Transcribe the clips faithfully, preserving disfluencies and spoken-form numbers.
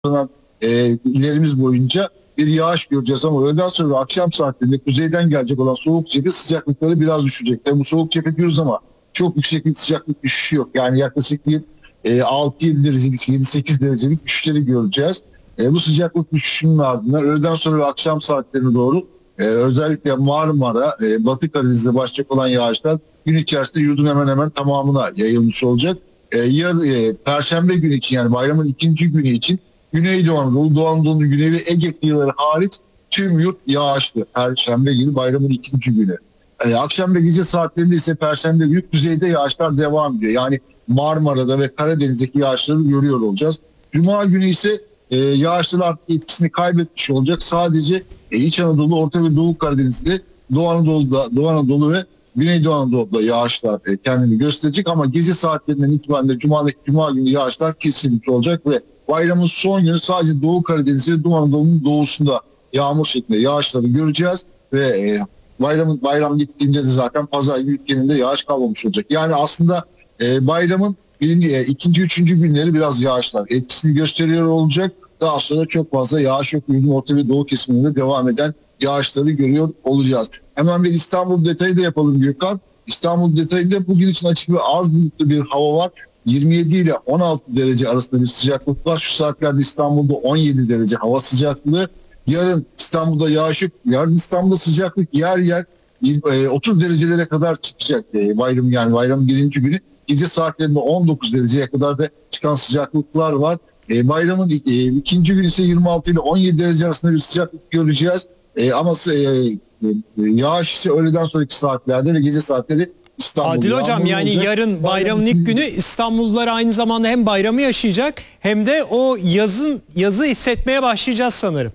e, ilerimiz boyunca bir yağış göreceğiz ama öğleden sonra akşam saatlerinde kuzeyden gelecek olan soğuk cephe sıcaklıkları biraz düşecek. Tabii bu soğuk cephe diyoruz ama çok yüksek bir sıcaklık düşüşü yok. Yani yaklaşık bir e, altı yedi derecelik, yedi sekiz derecelik düşüşleri göreceğiz. E, bu sıcaklık düşüşünün ardından öğleden sonra ve akşam saatlerine doğru e, özellikle Marmara, e, Batı Karadeniz'de başlayacak olan yağışlar gün içerisinde yurdun hemen hemen tamamına yayılmış olacak. E, yarın, e, Perşembe günü için, yani bayramın ikinci günü için Güneydoğu Anadolu, Doğu Anadolu'nun güney ve Ege kıyıları hariç tüm yurt yağışlı. Perşembe günü bayramın ikinci günü. E, akşam ve gece saatlerinde ise Perşembe günü kuzeyde yağışlar devam ediyor. Yani Marmara'da ve Karadeniz'deki yağışları görüyor olacağız. Cuma günü ise e, yağışlar etkisini kaybetmiş olacak. Sadece e, İç Anadolu, Orta ve Doğu Karadeniz'de, Doğu Anadolu'da, Doğu Anadolu ve Güneydoğu Anadolu'da yağışlar e, kendini gösterecek ama gece saatlerinden itibaren de Cuma'daki Cuma günü yağışlar kesilmiş olacak ve bayramın son günü sadece Doğu Karadeniz ve Doğu Anadolu'nun doğusunda yağmur şeklinde yağışları göreceğiz ve e, bayramın bayram gittiğinde de zaten pazar günü genelinde yağış kalmamış olacak. Yani aslında e, bayramın birinci, e, ikinci, üçüncü günleri biraz yağışlar etkisini gösteriyor olacak. Daha sonra çok fazla yağış yok. Yurdun orta ve doğu kesiminde devam eden yağışları görüyor olacağız. Hemen bir İstanbul detayı da yapalım Gökhan. İstanbul detayında bugün için açık ve az bulutlu bir hava var. yirmi yedi ile on altı derece arasında bir sıcaklık var. Şu saatlerde İstanbul'da on yedi derece hava sıcaklığı. Yarın İstanbul'da yağış yok. Yarın İstanbul'da sıcaklık yer yer otuz derecelere kadar çıkacak. Bayram, yani bayramın birinci günü. Gece saatlerinde on dokuz dereceye kadar da çıkan sıcaklıklar var. Bayramın ikinci günü ise yirmi altı ile on yedi derece arasında bir sıcaklık göreceğiz. Ama yağış ise öğleden sonraki saatlerde ve gece saatleri İstanbul'da. Adil Hocam, yani olacak. Yarın bayramın ilk günü İstanbullular aynı zamanda hem bayramı yaşayacak hem de o yazın yazı hissetmeye başlayacağız sanırım.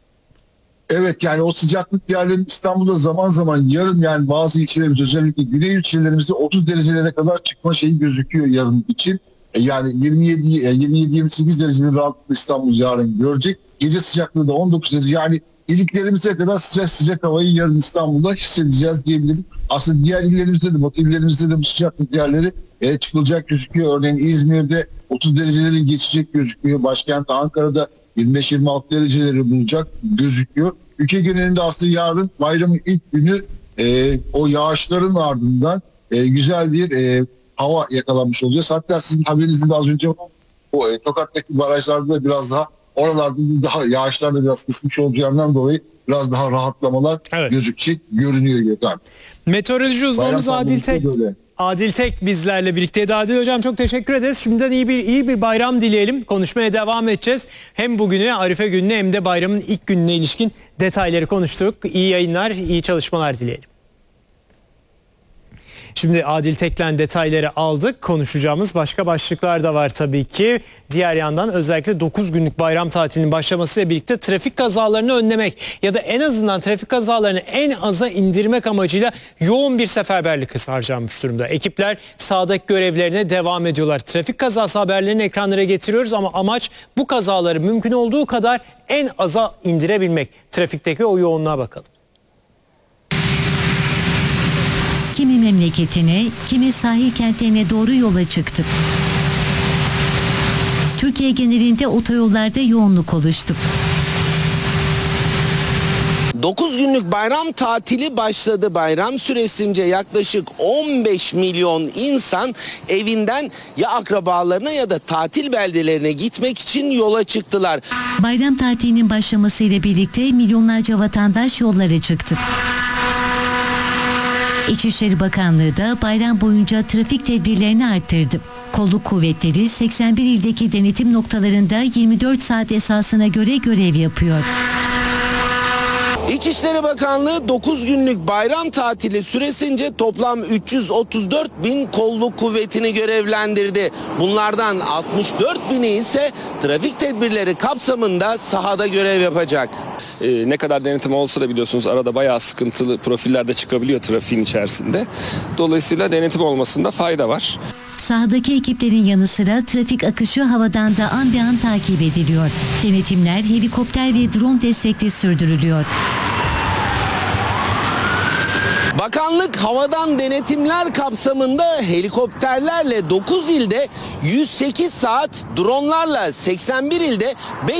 Evet, yani o sıcaklık yerlerin İstanbul'da zaman zaman yarın, yani bazı ilçelerimiz, özellikle güney ilçelerimizde otuz derecelere kadar çıkma şeyi gözüküyor yarın için. Yani yirmi yedi yirmi sekiz dereceleri rahatlıkla İstanbul yarın görecek. Gece sıcaklığı da on dokuz derece. Yani iliklerimize kadar sıcak sıcak havayı yarın İstanbul'da hissedeceğiz diyebilirim. Aslında diğer illerimizde de, batı illerimizde de bu sıcaklık değerleri e, çıkılacak gözüküyor. Örneğin İzmir'de otuz dereceleri geçecek gözüküyor. Başkent Ankara'da yirmi beş yirmi altı dereceleri bulacak gözüküyor. Ülke genelinde aslında yarın bayramın ilk günü e, o yağışların ardından e, güzel bir e, hava yakalanmış olacağız. Hatta sizin haberinizde de az önce o e, Tokat'taki barajlarda da biraz daha, oralarda daha yağışlarda biraz kısmış olacağından dolayı biraz daha rahatlamalar evet. gözükecek, görünüyor Gökhan. Meteoroloji uzmanımız Adil Tek. Adil Tek bizlerle birlikteydi. Adil Hocam, çok teşekkür ederiz. Şimdiden iyi bir iyi bir bayram dileyelim. Konuşmaya devam edeceğiz. Hem bugünü, Arife gününe, hem de bayramın ilk gününe ilişkin detayları konuştuk. İyi yayınlar, iyi çalışmalar dileyelim. Şimdi Adil Tek'len detayları aldık. Konuşacağımız başka başlıklar da var tabii ki. Diğer yandan özellikle dokuz günlük bayram tatilinin başlamasıyla birlikte trafik kazalarını önlemek ya da en azından trafik kazalarını en aza indirmek amacıyla yoğun bir seferberlik harcanmış durumda. Ekipler sahadaki görevlerine devam ediyorlar. Trafik kazası haberlerini ekranlara getiriyoruz ama amaç bu kazaları mümkün olduğu kadar en aza indirebilmek. Trafikteki o yoğunluğa bakalım. Kimi memleketine, kimi sahil kentlerine doğru yola çıktık. Türkiye genelinde otoyollarda yoğunluk oluştu. dokuz günlük bayram tatili başladı. Bayram süresince yaklaşık on beş milyon insan evinden ya akrabalarına ya da tatil beldelerine gitmek için yola çıktılar. Bayram tatilinin başlamasıyla birlikte milyonlarca vatandaş yollara çıktı. İçişleri Bakanlığı da bayram boyunca trafik tedbirlerini arttırdı. Kolluk kuvvetleri seksen bir ildeki denetim noktalarında yirmi dört saat esasına göre görev yapıyor. İçişleri Bakanlığı dokuz günlük bayram tatili süresince toplam üç yüz otuz dört bin kolluk kuvvetini görevlendirdi. Bunlardan altmış dört bini ise trafik tedbirleri kapsamında sahada görev yapacak. Ee, ne kadar denetim olsa da biliyorsunuz arada bayağı sıkıntılı profiller de çıkabiliyor trafiğin içerisinde. Dolayısıyla denetim olmasında fayda var. Sahadaki ekiplerin yanı sıra trafik akışı havadan da an be an takip ediliyor. Denetimler helikopter ve drone destekli sürdürülüyor. Bakanlık havadan denetimler kapsamında helikopterlerle dokuz ilde yüz sekiz saat, dronlarla seksen bir ilde